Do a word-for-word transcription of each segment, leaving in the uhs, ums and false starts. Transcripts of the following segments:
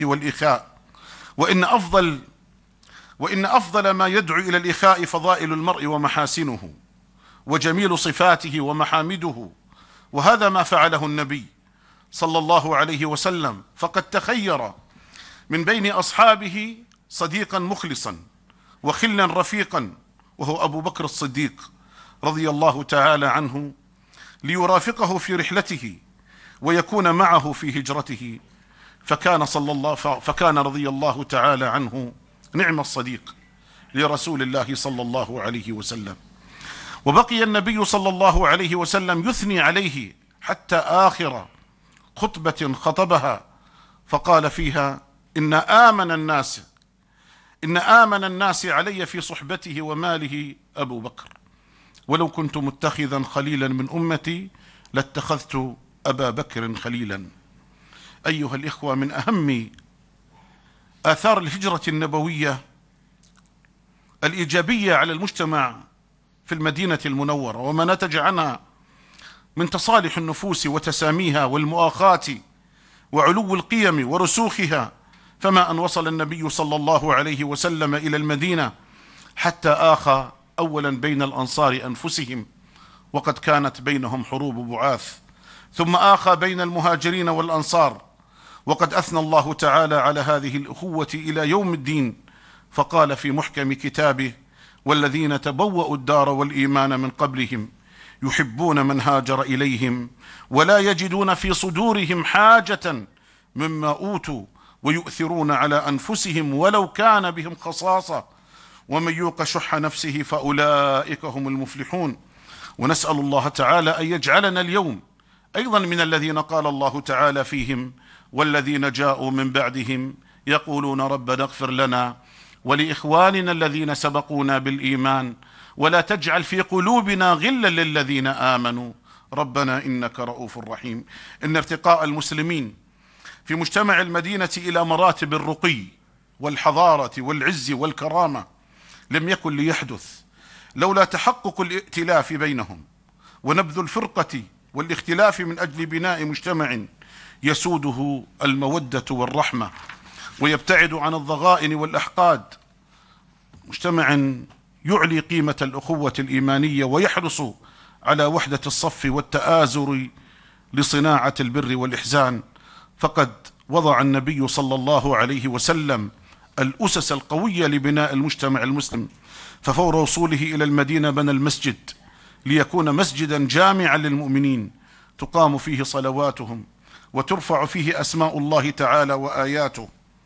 والإخاء، وإن أفضل وإن أفضل ما يدعو إلى الإخاء فضائل المرء ومحاسنه وجميل صفاته ومحامده، وهذا ما فعله النبي صلى الله عليه وسلم، فقد تخير من بين أصحابه صديقا مخلصا وخلا رفيقا، وهو أبو بكر الصديق رضي الله تعالى عنه، ليرافقه في رحلته ويكون معه في هجرته، فكان صلى الله فكان رضي الله تعالى عنه نعم الصديق لرسول الله صلى الله عليه وسلم. وبقي النبي صلى الله عليه وسلم يثني عليه حتى آخر خطبة خطبها، فقال فيها: إن آمن الناس إن آمن الناس علي في صحبته وماله أبو بكر، ولو كنت متخذا خليلا من أمتي لاتخذت أبا بكر خليلا. أيها الإخوة، من أهم آثار الهجرة النبوية الإيجابية على المجتمع في المدينة المنورة وما نتج عنها من تصالح النفوس وتساميها والمؤاخاة وعلو القيم ورسوخها، فما أن وصل النبي صلى الله عليه وسلم إلى المدينة حتى آخى أولا بين الأنصار أنفسهم، وقد كانت بينهم حروب بعاث، ثم آخى بين المهاجرين والأنصار، وقد أثنى الله تعالى على هذه الأخوة إلى يوم الدين، فقال في محكم كتابه: والذين تبوأوا الدار والإيمان من قبلهم يحبون من هاجر إليهم ولا يجدون في صدورهم حاجة مما أوتوا ويؤثرون على أنفسهم ولو كان بهم خصاصة ومن يوق شح نفسه فأولئك هم المفلحون. ونسأل الله تعالى أن يجعلنا اليوم أيضا من الذين قال الله تعالى فيهم: والذين جاءوا من بعدهم يقولون ربنا اغفر لنا ولإخواننا الذين سبقونا بالإيمان ولا تجعل في قلوبنا غلا للذين آمنوا ربنا إنك رؤوف رحيم. إن ارتقاء المسلمين في مجتمع المدينة إلى مراتب الرقي والحضارة والعز والكرامة لم يكن ليحدث لولا تحقق الائتلاف بينهم ونبذ الفرقة والاختلاف من أجل بناء مجتمع يسوده المودة والرحمة ويبتعد عن الضغائن والأحقاد، مجتمع يعلي قيمة الأخوة الإيمانية ويحرص على وحدة الصف والتآزر لصناعة البر والإحسان. فقد وضع النبي صلى الله عليه وسلم الأسس القوية لبناء المجتمع المسلم، ففور وصوله إلى المدينة بنى المسجد ليكون مسجدا جامعا للمؤمنين تقام فيه صلواتهم وترفع فيه أسماء الله تعالى وآياته،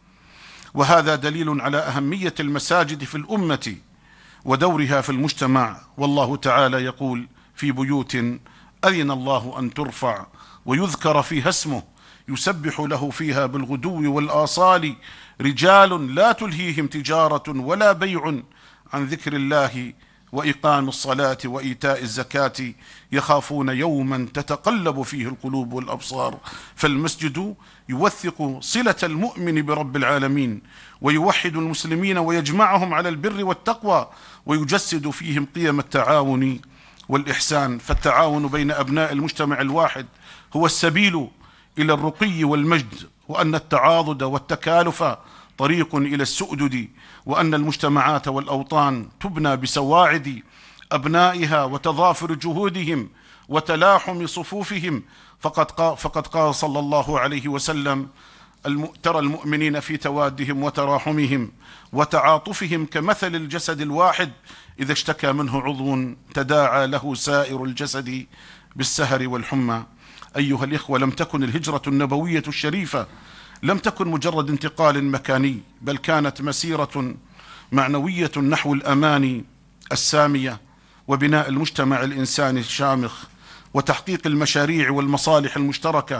وهذا دليل على أهمية المساجد في الأمة ودورها في المجتمع. والله تعالى يقول: في بيوت أذن الله أن ترفع ويذكر فيها اسمه يسبح له فيها بالغدو والآصال رجال لا تلهيهم تجارة ولا بيع عن ذكر الله وإقام الصلاة وإيتاء الزكاة يخافون يوما تتقلب فيه القلوب والأبصار. فالمسجد يوثق صلة المؤمن برب العالمين ويوحد المسلمين ويجمعهم على البر والتقوى ويجسد فيهم قيم التعاون والإحسان، فالتعاون بين أبناء المجتمع الواحد هو السبيل إلى الرقي والمجد، وأن التعاضد والتكالف طريق إلى السؤدد، وأن المجتمعات والأوطان تبنى بسواعد أبنائها وتضافر جهودهم وتلاحم صفوفهم. فقد قال, فقد قال صلى الله عليه وسلم: ترى المؤمنين في توادهم وتراحمهم وتعاطفهم كمثل الجسد الواحد إذا اشتكى منه عضو تداعى له سائر الجسد بالسهر والحمى. أيها الإخوة، لم تكن الهجرة النبوية الشريفة لم تكن مجرد انتقال مكاني، بل كانت مسيرة معنوية نحو الأمان السامية وبناء المجتمع الإنساني الشامخ وتحقيق المشاريع والمصالح المشتركة،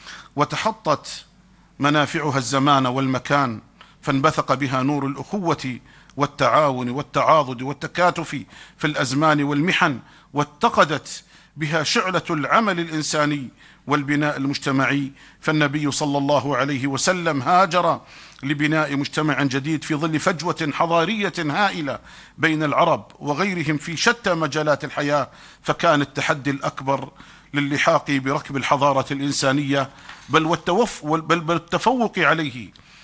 وتحطت منافعها الزمان والمكان، فانبثق بها نور الأخوة والتعاون والتعاضد والتكاتف في الأزمان والمحن، واتقدت بها شعلة العمل الإنساني والبناء المجتمعي. فالنبي صلى الله عليه وسلم هاجر لبناء مجتمع جديد في ظل فجوة حضارية هائلة بين العرب وغيرهم في شتى مجالات الحياة، فكان التحدي الأكبر للحاق بركب الحضارة الإنسانية بل والتوف بل بالتفوق عليه